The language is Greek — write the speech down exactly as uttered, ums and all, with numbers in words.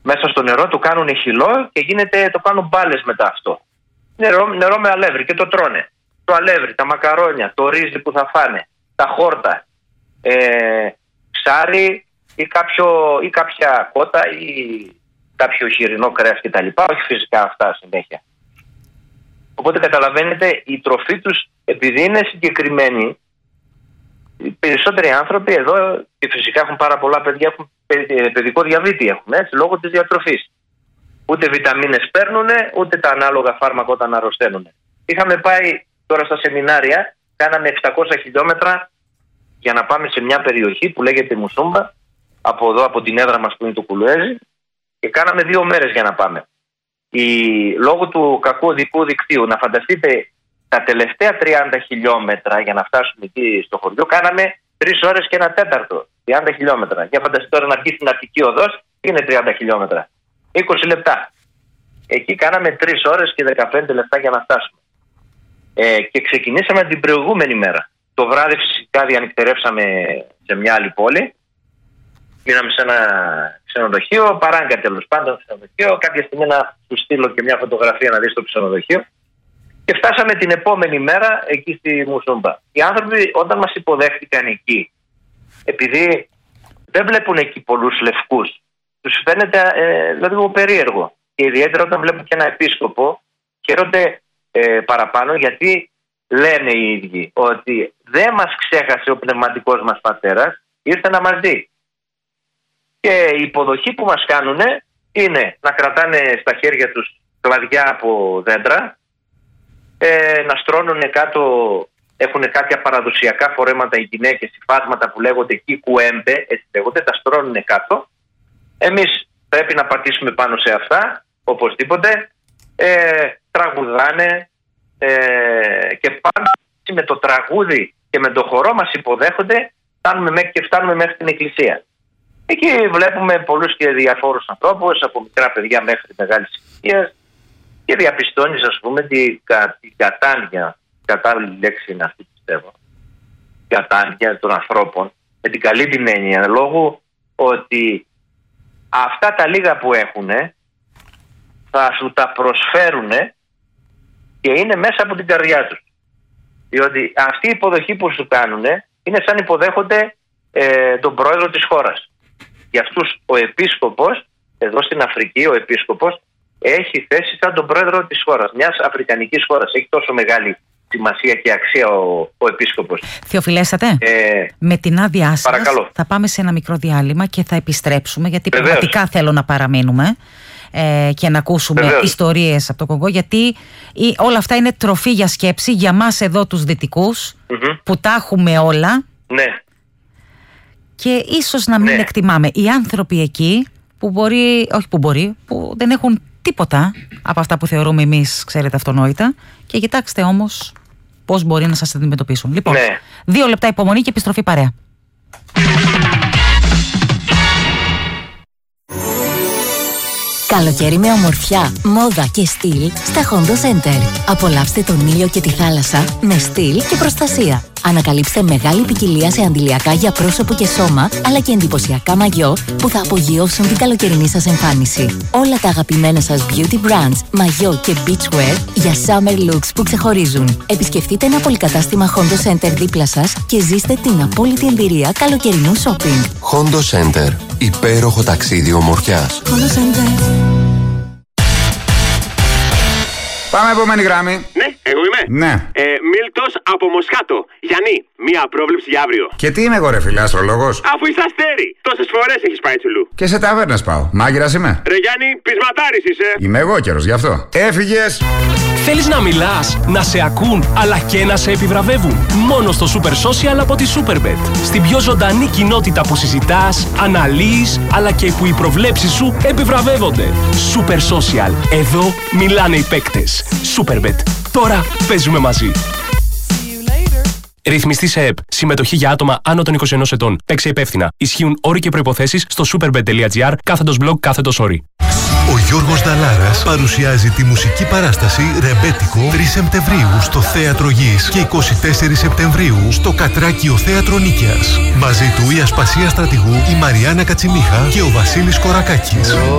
μέσα στο νερό, το κάνουν χυλό και γίνεται, το κάνουν μπάλες μετά αυτό. Νερό, νερό με αλεύρι και το τρώνε. Το αλεύρι, τα μακαρόνια, το ρύζι που θα φάνε, τα χόρτα, ε, ψάρι ή, κάποιο, ή κάποια κότα ή κάποιο χοιρινό κρέας κτλ. Όχι φυσικά αυτά συνέχεια. Οπότε καταλαβαίνετε, η τροφή τους, επειδή είναι συγκεκριμένη, οι περισσότεροι άνθρωποι εδώ, και φυσικά έχουν πάρα πολλά παιδιά, έχουν παιδικό διαβήτη, έχουν, έτσι, λόγω της διατροφής. Ούτε βιταμίνες παίρνουν, ούτε τα ανάλογα φάρμακα όταν αρρωσταίνουν. Είχαμε πάει τώρα στα σεμινάρια, κάναμε επτακόσια χιλιόμετρα για να πάμε σε μια περιοχή που λέγεται Μουσούμπα, από εδώ, από την έδρα μας που είναι το Κουλουέζι, και κάναμε δύο μέρες για να πάμε. Η, λόγω του κακού οδικού δικτύου, να φανταστείτε, τα τελευταία τριάντα χιλιόμετρα για να φτάσουμε εκεί στο χωριό, κάναμε τρεις ώρες και ένα τέταρτο. τριάντα χιλιόμετρα. Για φανταστείτε τώρα να βγει στην Αττική οδός, είναι τριάντα χιλιόμετρα. είκοσι λεπτά. Εκεί κάναμε τρεις ώρες και δεκαπέντε λεπτά για να φτάσουμε. Ε, και ξεκινήσαμε την προηγούμενη μέρα. Το βράδυ φυσικά διανυκτερεύσαμε σε μια άλλη πόλη. Μείναμε σε ένα ξενοδοχείο, παράγκα τέλος πάντων ξενοδοχείο. Κάποια στιγμή να σου στείλω και μια φωτογραφία να δεις το ξενοδοχείο. Και φτάσαμε την επόμενη μέρα εκεί στη Μουσούμπα. Οι άνθρωποι όταν μας υποδέχτηκαν εκεί, επειδή δεν βλέπουν εκεί πολλούς λευκούς, τους φαίνεται ε, λίγο περίεργο. Και ιδιαίτερα όταν βλέπουν και ένα επίσκοπο, χαίρονται ε, παραπάνω, γιατί λένε οι ίδιοι ότι δεν μας ξέχασε ο πνευματικός μας πατέρας, ήρθε να μας δει. Και η υποδοχή που μας κάνουν είναι να κρατάνε στα χέρια τους κλαδιά από δέντρα, ε, να στρώνουν κάτω, έχουν κάποια παραδοσιακά φορέματα οι γυναίκες, υφάσματα που λέγονται κικουέμπε, έτσι λέγονται, τα στρώνουν κάτω. Εμείς πρέπει να πατήσουμε πάνω σε αυτά, οπωσδήποτε, ε, τραγουδάνε ε, και πάνω με το τραγούδι και με το χορό μας υποδέχονται, φτάνουμε μέχρι, και φτάνουμε μέχρι την εκκλησία. Εκεί βλέπουμε πολλούς και διαφόρους ανθρώπους, από μικρά παιδιά μέχρι μεγάλης ηλικίας, και διαπιστώνεις, ας πούμε, την, την κατάνοια, κατάλληλη λέξη είναι αυτή, πιστεύω, κατάνοια των ανθρώπων, με την καλή την έννοια, λόγω ότι αυτά τα λίγα που έχουν θα σου τα προσφέρουν και είναι μέσα από την καρδιά τους. Διότι αυτή η υποδοχή που σου κάνουν είναι σαν υποδέχονται ε, τον πρόεδρο της χώρας. Για αυτούς ο επίσκοπος, εδώ στην Αφρική ο επίσκοπος έχει θέση σαν τον πρόεδρο της χώρας, μιας αφρικανικής χώρας. Έχει τόσο μεγάλη σημασία και αξία ο, ο επίσκοπος. Θεοφιλέσατε, ε, με την άδειά σας θα πάμε σε ένα μικρό διάλειμμα και θα επιστρέψουμε, γιατί Βεβαίως. πραγματικά θέλω να παραμείνουμε ε, και να ακούσουμε Βεβαίως. ιστορίες από το Κονγκό, γιατί η, όλα αυτά είναι τροφή για σκέψη για μας εδώ τους δυτικούς, mm-hmm. που τα έχουμε όλα. Ναι. Και ίσως να μην ναι. εκτιμάμε οι άνθρωποι εκεί που μπορεί, όχι που μπορεί, που δεν έχουν τίποτα από αυτά που θεωρούμε εμείς, ξέρετε, αυτονόητα. Και κοιτάξτε όμως πώς μπορεί να σας αντιμετωπίσουν. Λοιπόν, ναι. δύο λεπτά υπομονή και επιστροφή παρέα. Καλοκαίρι με ομορφιά, μόδα και στυλ στα Hondo Center. Απολαύστε τον ήλιο και τη θάλασσα με στυλ και προστασία. Ανακαλύψτε μεγάλη ποικιλία σε αντιλιακά για πρόσωπο και σώμα, αλλά και εντυπωσιακά μαγιό που θα απογειώσουν την καλοκαιρινή σας εμφάνιση. Όλα τα αγαπημένα σας beauty brands, μαγιό και beachwear για summer looks που ξεχωρίζουν. Επισκεφτείτε ένα πολυκατάστημα Hondo Center δίπλα σας και ζήστε την απόλυτη εμπειρία καλοκαιρινού shopping. Hondo Center. Υπέροχο ταξίδι ομορφιάς. Hondo Center. Πάμε επόμενη γράμμη. Ναι, εγώ είμαι. Ναι. Ε, Μίλτος από Μοσχάτο. Γιάννη, μία πρόβλεψη για αύριο. Και τι είμαι εγώ, ρε φίλε, αστρολόγος? Αφού είσαι αστέρι. Τόσες φορές έχεις πάει τσουλού. Και σε ταβέρνες πάω. Μάγειρας είμαι. Ρε Γιάννη, πεισματάρης είσαι. Είμαι εγώ καιρος, γι' αυτό. Έφυγες. Θέλεις να μιλάς, να σε ακούν, αλλά και να σε επιβραβεύουν? Μόνο στο Super Social από τη Superbet. Στην πιο ζωντανή κοινότητα που συζητάς, αναλύεις, αλλά και που οι προβλέψεις σου επιβραβεύονται. Super Social. Εδώ μιλάνε οι παίκτες. Superbet. Τώρα παίζουμε μαζί. Ρυθμιστή σε ΕΠ. Συμμετοχή για άτομα άνω των είκοσι ενός ετών. Παίξε υπεύθυνα. Ισχύουν όροι και προϋποθέσεις στο superbet.gr κάθετος blog κάθετος όροι. Ο Γιώργος Δαλάρας παρουσιάζει τη μουσική παράσταση Ρεμπέτικο τρεις Σεπτεμβρίου στο Θέατρο Γης και εικοστή τέταρτη Σεπτεμβρίου στο Κατράκιο Θέατρο Νίκαιας. Μαζί του η Ασπασία Στρατηγού, η Μαριάννα Κατσιμίχα και ο Βασίλης Κορακάκης.